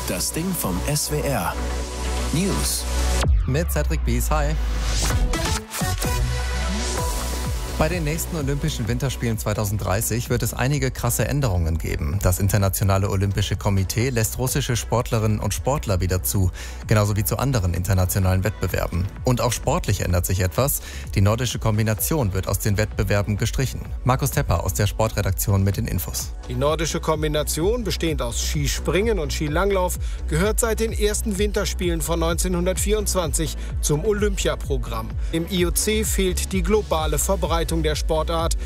Das Ding vom SWR. News. Mit Cedric Bies. Hi. Bei den nächsten Olympischen Winterspielen 2030 wird es einige krasse Änderungen geben. Das Internationale Olympische Komitee lässt russische Sportlerinnen und Sportler wieder zu, genauso wie zu anderen internationalen Wettbewerben. Und auch sportlich ändert sich etwas. Die nordische Kombination wird aus den Wettbewerben gestrichen. Markus Tepper aus der Sportredaktion mit den Infos. Die nordische Kombination, bestehend aus Skispringen und Skilanglauf, gehört seit den ersten Winterspielen von 1924 zum Olympiaprogramm. Im IOC fehlt die globale Verbreitung der Sportart.